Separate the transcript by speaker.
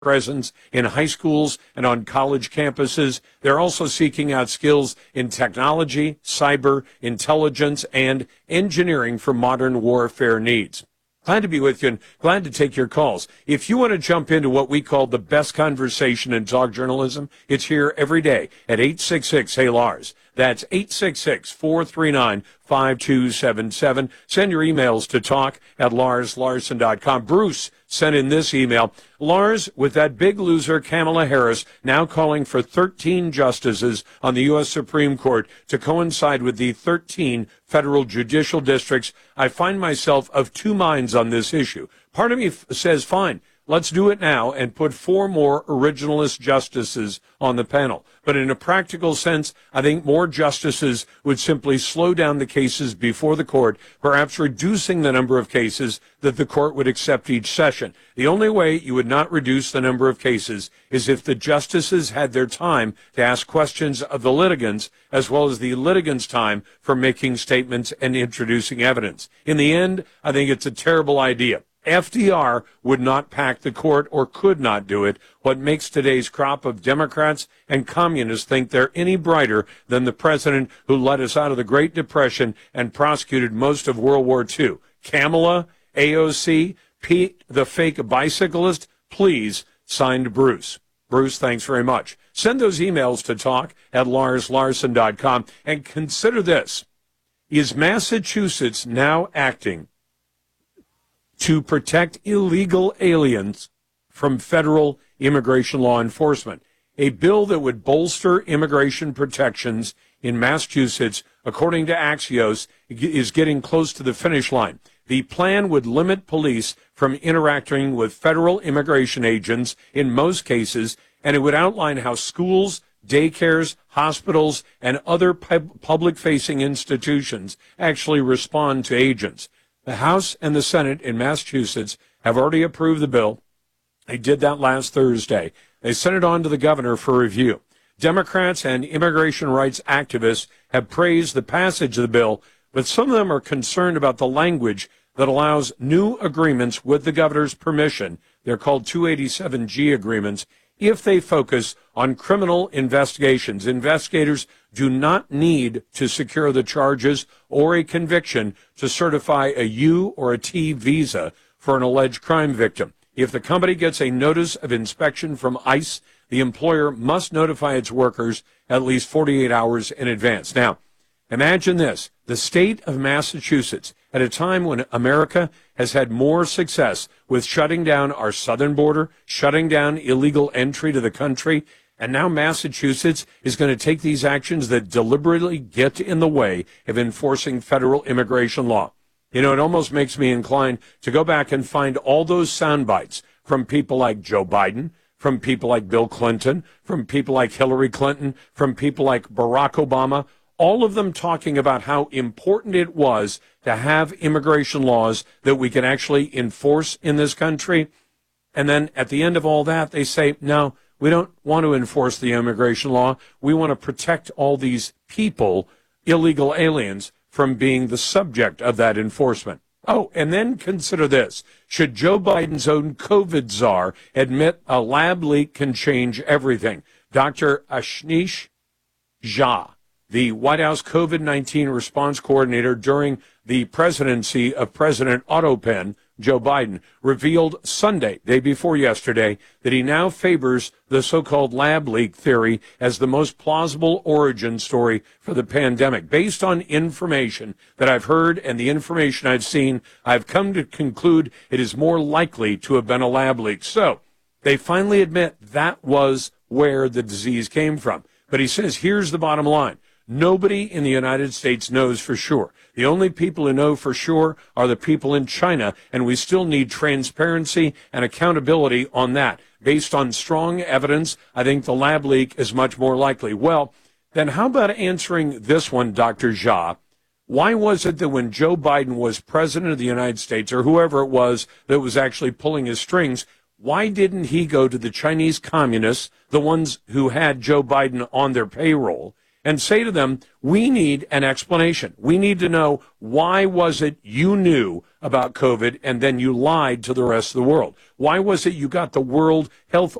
Speaker 1: presence in high schools and on college campuses. They're also seeking out skills in technology, cyber, intelligence, and engineering for modern warfare needs. Glad to be with you and glad to take your calls. If you want to jump into what we call the best conversation in talk journalism, it's here every day at 866-HEY-LARS. That's 866-439-5277. Send your emails to talk@larslarson.com. Bruce sent in this email. Lars, with that big loser Kamala Harris now calling for 13 justices on the U.S. Supreme Court to coincide with the 13 federal judicial districts, I find myself of two minds on this issue. Part of me says, fine, let's do it now and put 4 more originalist justices on the panel. But in a practical sense, I think more justices would simply slow down the cases before the court, perhaps reducing the number of cases that the court would accept each session. The only way you would not reduce the number of cases is if the justices had their time to ask questions of the litigants, as well as the litigants' time for making statements and introducing evidence. In the end, I think it's a terrible idea. FDR would not pack the court or could not do it. What makes today's crop of Democrats and communists think they're any brighter than the president who led us out of the Great Depression and prosecuted most of World War II? Kamala, AOC, Pete, the fake bicyclist, please, signed Bruce. Bruce, thanks very much. Send those emails to talk@larslarson.com and consider this. Is Massachusetts now acting to protect illegal aliens from federal immigration law enforcement? A bill that would bolster immigration protections in Massachusetts, according to Axios, is getting close to the finish line. The plan would limit police from interacting with federal immigration agents in most cases, and it would outline how schools, daycares, hospitals, and other public-facing institutions actually respond to agents. The House and the Senate in Massachusetts have already approved the bill. They did that last Thursday. They sent it on to the governor for review. Democrats and immigration rights activists have praised the passage of the bill, but some of them are concerned about the language that allows new agreements with the governor's permission. They're called 287G agreements, if they focus on criminal investigations. Investigators do not need to secure the charges or a conviction to certify a U or a T visa for an alleged crime victim. If the company gets a notice of inspection from ICE, the employer must notify its workers at least 48 hours in advance. Now, imagine this. The state of Massachusetts, at a time when America has had more success with shutting down our southern border, shutting down illegal entry to the country, and now Massachusetts is going to take these actions that deliberately get in the way of enforcing federal immigration law. You know, it almost makes me inclined to go back and find all those sound bites from people like Joe Biden, from people like Bill Clinton, from people like Hillary Clinton, from people like Barack Obama, all of them talking about how important it was to have immigration laws that we can actually enforce in this country. And then at the end of all that, they say, no, we don't want to enforce the immigration law. We want to protect all these people, illegal aliens, from being the subject of that enforcement. Oh, and then consider this. Should Joe Biden's own COVID czar admit a lab leak can change everything? Dr. Ashish Jha, the White House COVID-19 response coordinator during the presidency of President Otto Penn, Joe Biden, revealed Sunday, day before yesterday, that he now favors the so-called lab leak theory as the most plausible origin story for the pandemic. Based on information that I've heard and the information I've seen, I've come to conclude it is more likely to have been a lab leak. So they finally admit that was where the disease came from. But he says, here's the bottom line. Nobody in the United States knows for sure. The only people who know for sure are the people in China, and we still need transparency and accountability on that. Based on strong evidence, I think the lab leak is much more likely. Well, then how about answering this one, Dr. Jha? Why was it that when Joe Biden was president of the United States, or whoever it was that was actually pulling his strings, why didn't he go to the Chinese communists, the ones who had Joe Biden on their payroll, and say to them, we need an explanation. We need to know, why was it you knew about COVID, and then you lied to the rest of the world? Why was it you got the World Health